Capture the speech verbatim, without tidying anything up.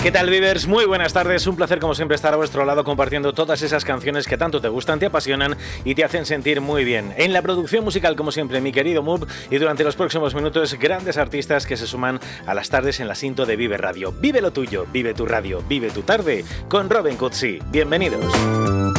¿Qué tal, Vivers? Muy buenas tardes. Un placer, como siempre, estar a vuestro lado compartiendo todas esas canciones que tanto te gustan, te apasionan y te hacen sentir muy bien. En la producción musical, como siempre, mi querido Mub, y durante los próximos minutos, grandes artistas que se suman a las tardes en la cinta de Vive Radio. Vive lo tuyo, vive tu radio, vive tu tarde con Robin Cutsi. Bienvenidos.